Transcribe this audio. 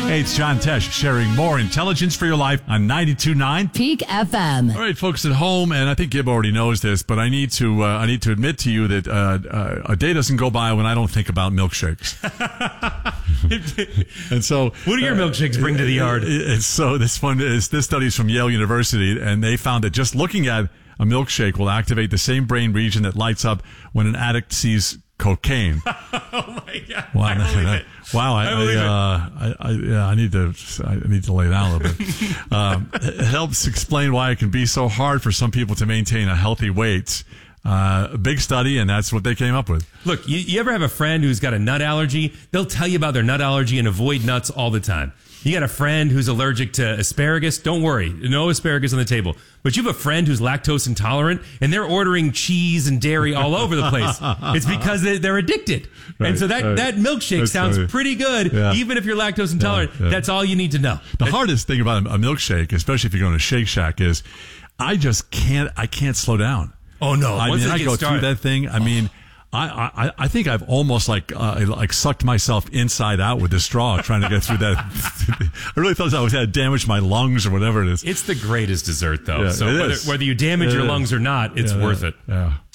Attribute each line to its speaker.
Speaker 1: Hey, it's John Tesh sharing more intelligence for your life on 92.9
Speaker 2: Peak FM.
Speaker 1: All right, folks at home, and I think Gib already knows this, but I need to admit to you that a day doesn't go by when I don't think about milkshakes. And so,
Speaker 3: what do your milkshakes bring to the yard?
Speaker 1: So this study is from Yale University, and they found that just looking at a milkshake will activate the same brain region that lights up when an addict sees cocaine.
Speaker 3: Oh my God!
Speaker 1: Wow,
Speaker 3: I believe it.
Speaker 1: Wow, I need to lay down a little bit. It helps explain why it can be so hard for some people to maintain a healthy weight. A big study, and that's what they came up with.
Speaker 3: Look, you ever have a friend who's got a nut allergy? They'll tell you about their nut allergy and avoid nuts all the time. You got a friend who's allergic to asparagus? Don't worry, no asparagus on the table. But you have a friend who's lactose intolerant, and they're ordering cheese and dairy all over the place. It's because they're addicted.
Speaker 1: Right,
Speaker 3: and so that milkshake sounds pretty good, even if you're lactose intolerant. Yeah. That's all you need to know.
Speaker 1: The hardest thing about a milkshake, especially if you're going to Shake Shack, is I can't slow down.
Speaker 3: Oh no!
Speaker 1: I go through that thing. I mean, I think I've almost like sucked myself inside out with the straw trying to get through that. I really thought I was had damaged my lungs or whatever it is.
Speaker 3: It's the greatest dessert though.
Speaker 1: Yeah,
Speaker 3: so whether you damage your lungs or not, it's worth it.
Speaker 1: Yeah.